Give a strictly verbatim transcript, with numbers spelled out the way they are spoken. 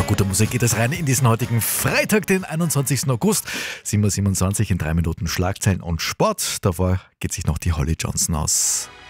guter Musik geht es rein in diesen heutigen Freitag, den einundzwanzigsten August. sieben Uhr siebenundzwanzig in drei Minuten Schlagzeilen und Sport. Davor geht sich noch die Holly Johnson aus.